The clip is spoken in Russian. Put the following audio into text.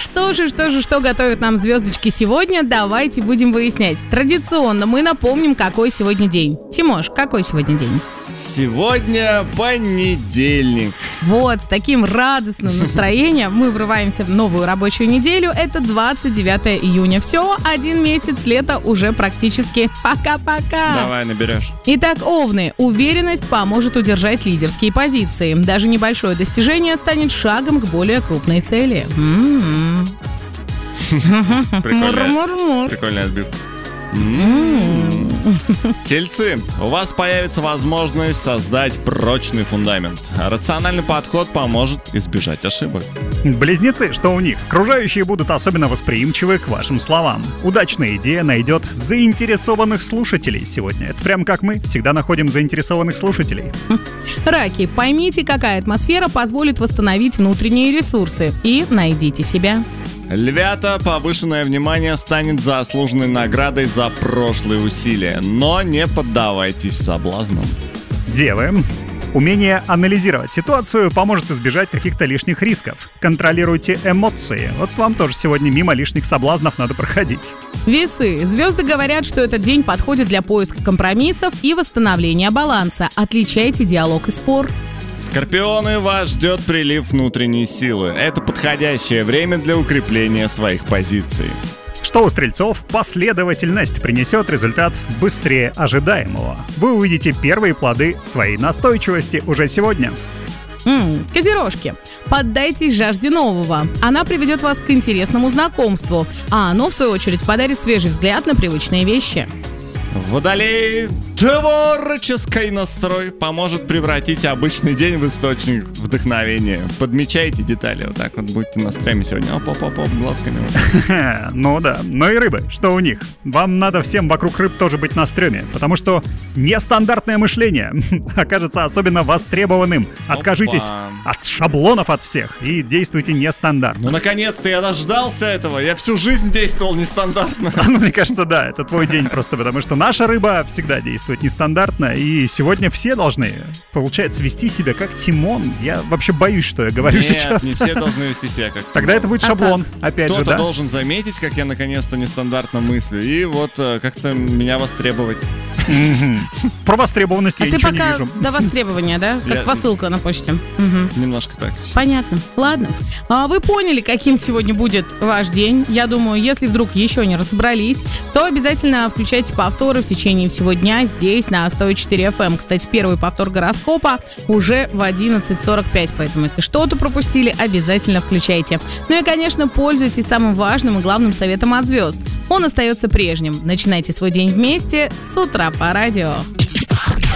Что готовят нам звездочки сегодня? Давайте будем выяснять. Традиционно мы напомним, какой сегодня день. Тимош, какой сегодня день? Сегодня понедельник. Вот, с таким радостным настроением мы врываемся в новую рабочую неделю. Это 29 июня. Все, 1 месяц лета уже практически. Пока-пока. Давай, наберешь. Итак, овны. Уверенность поможет удержать лидерские позиции. Даже небольшое достижение станет шагом к более крупной цели. Прикольная отбивка. Тельцы, у вас появится возможность создать прочный фундамент. Рациональный подход поможет избежать ошибок. Близнецы, что у них? Окружающие будут особенно восприимчивы к вашим словам. Удачная идея найдет заинтересованных слушателей сегодня. Это прям как мы всегда находим заинтересованных слушателей. Раки, поймите, какая атмосфера позволит восстановить внутренние ресурсы. И найдите себя. Львята, повышенное внимание станет заслуженной наградой за прошлые усилия, но не поддавайтесь соблазнам. Девы, умение анализировать ситуацию поможет избежать каких-то лишних рисков. Контролируйте эмоции. Вот вам тоже сегодня мимо лишних соблазнов надо проходить. Весы. Звезды говорят, что этот день подходит для поиска компромиссов и восстановления баланса. Отличайте диалог и спор. Скорпионы, вас ждет прилив внутренней силы. Это подходящее время для укрепления своих позиций. Что у стрельцов? Последовательность принесет результат быстрее ожидаемого. Вы увидите первые плоды своей настойчивости уже сегодня. Козерожки, поддайтесь жажде нового. Она приведет вас к интересному знакомству, а оно, в свою очередь, подарит свежий взгляд на привычные вещи. Водолей, творческий настрой поможет превратить обычный день в источник вдохновения. Подмечайте детали, вот так вот будьте настроены сегодня. Оп-оп-оп, глазками. Ну да, но и рыбы, что у них? Вам надо всем вокруг рыб тоже быть на стреме, потому что нестандартное мышление окажется особенно востребованным. Откажитесь от шаблонов от всех и действуйте нестандартно. Ну наконец-то я дождался этого, я всю жизнь действовал нестандартно. Ну мне кажется, да, это твой день просто, потому что наша рыба всегда действует нестандартно, и сегодня все должны, получается, вести себя как Тимон. Я вообще боюсь, что я говорю сейчас. Нет, не все должны вести себя как Тимон. Тогда это будет шаблон, опять же, да? Кто-то должен заметить, как я наконец-то нестандартно мыслю, и вот как-то меня востребовать. Про востребованность я ничего не вижу. А ты пока до востребования, да? Как посылка на почте. Немножко так. Понятно. Ладно. Вы поняли, каким сегодня будет ваш день. Я думаю, если вдруг еще не разобрались, то обязательно включайте повторы в течение всего дня здесь, на 104 FM. Кстати, первый повтор гороскопа уже в 11:45, поэтому если что-то пропустили, обязательно включайте. Ну и, конечно, пользуйтесь самым важным и главным советом от звезд. Он остается прежним. Начинайте свой день вместе с утра по радио.